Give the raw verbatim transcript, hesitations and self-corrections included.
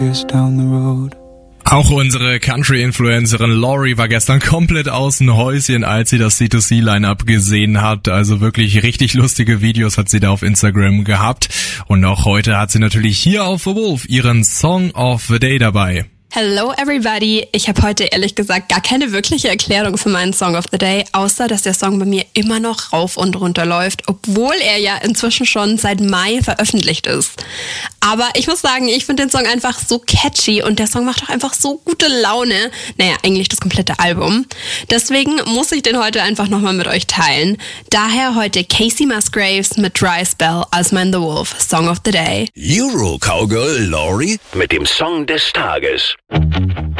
down the road. Auch unsere Country-Influencerin Lori war gestern komplett aus dem Häuschen, als sie das C zwei C-Line-Up gesehen hat. Also wirklich richtig lustige Videos hat sie da auf Instagram gehabt. Und auch heute hat sie natürlich hier auf The Wolf ihren Song of the Day dabei. Hello everybody! Ich habe heute ehrlich gesagt gar keine wirkliche Erklärung für meinen Song of the Day, außer dass der Song bei mir immer noch rauf und runter läuft, obwohl er ja inzwischen schon seit Mai veröffentlicht ist. Aber ich muss sagen, ich finde den Song einfach so catchy und der Song macht auch einfach so gute Laune. Naja, eigentlich das komplette Album. Deswegen muss ich den heute einfach nochmal mit euch teilen. Daher heute Casey Musgraves mit Dry Spell als mein The Wolf Song of the Day. Euro Cowgirl Lori mit dem Song des Tages.